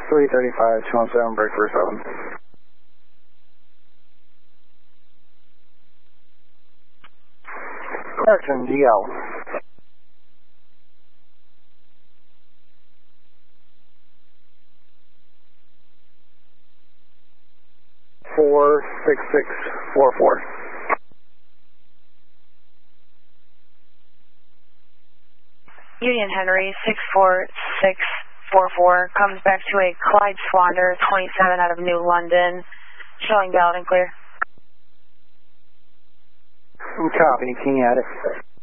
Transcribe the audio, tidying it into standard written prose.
335, 217, break for 7. Correction, DL. Four 6644. Union Henry 64644 comes back to a Clyde Swander 27 out of New London, showing valid and clear. Copy, can you add it?